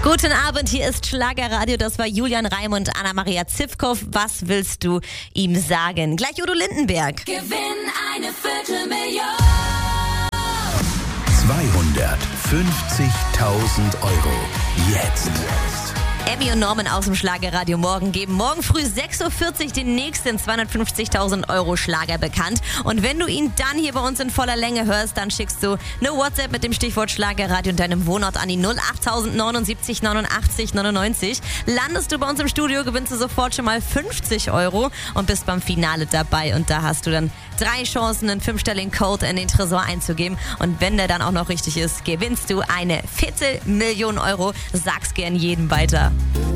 Guten Abend, hier ist Schlagerradio. Das war Julian Reim und Anna-Maria Zivkow. Was willst du ihm sagen? Gleich Udo Lindenberg. Gewinn eine Viertelmillion. 250.000 Euro. Jetzt. Emmy und Norman aus dem Schlagerradio Morgen geben morgen früh 6.40 Uhr den nächsten 250.000 Euro Schlager bekannt. Und wenn du ihn dann hier bei uns in voller Länge hörst, dann schickst du eine WhatsApp mit dem Stichwort Schlagerradio und deinem Wohnort an die 08079 89 99. Landest du bei uns im Studio, gewinnst du sofort schon mal 50 Euro und bist beim Finale dabei. Und da hast du dann 3 Chancen, einen 5-stelligen Code in den Tresor einzugeben. Und wenn der dann auch noch richtig ist, gewinnst du eine Viertelmillion Euro. Sag's gern jedem weiter.